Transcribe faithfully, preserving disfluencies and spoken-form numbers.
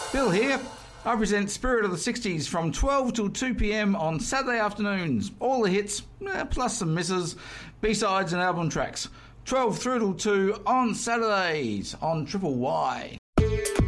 Bill here. I present Spirit of the sixties from twelve till two p.m. on Saturday afternoons. All the hits, eh, plus some misses, B-sides and album tracks. twelve through till two on Saturdays on Triple Y.